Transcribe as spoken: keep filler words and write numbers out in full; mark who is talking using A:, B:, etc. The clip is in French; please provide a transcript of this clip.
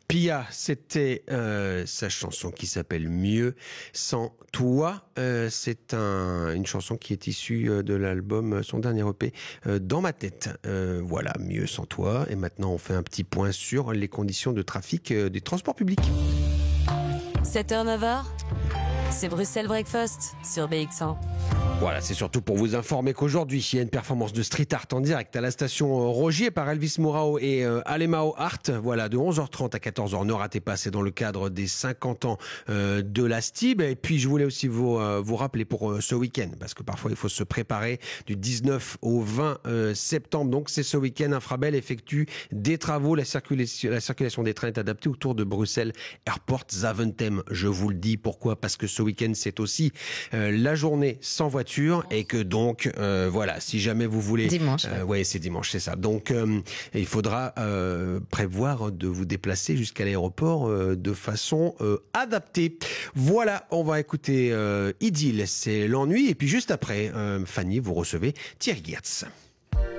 A: Pia, c'était euh, sa chanson qui s'appelle Mieux sans toi. Euh, c'est un, une chanson qui est issue de l'album, son dernier E P, euh, Dans ma tête. Euh, voilà, Mieux sans toi. Et maintenant, on fait un petit point sur les conditions de trafic euh, des transports publics.
B: sept heures neuf heures, c'est Bruxelles Breakfast sur B X cent.
A: Voilà, c'est surtout pour vous informer qu'aujourd'hui, il y a une performance de street art en direct à la station Rogier par Elvis Mourao et euh, Alemao Art. Voilà, de onze heures trente à quatorze heures. Ne ratez pas, c'est dans le cadre des cinquante ans euh, de la S T I B. Et puis, je voulais aussi vous, euh, vous rappeler pour euh, ce week-end, parce que parfois, il faut se préparer du dix-neuf au vingt euh, septembre. Donc, c'est ce week-end, Infrabel effectue des travaux. La circulation, la circulation des trains est adaptée autour de Bruxelles Airport Zaventem. Je vous le dis. Pourquoi? Parce que ce week-end, c'est aussi euh, la journée sans voiture. Et que donc, euh, voilà, si jamais vous voulez...
C: Dimanche.
A: Euh, ouais, c'est dimanche, c'est ça. Donc, euh, il faudra euh, prévoir de vous déplacer jusqu'à l'aéroport euh, de façon euh, adaptée. Voilà, on va écouter euh, Idylle, c'est l'ennui. Et puis juste après, euh, Fanny, vous recevez Thierry Geertz.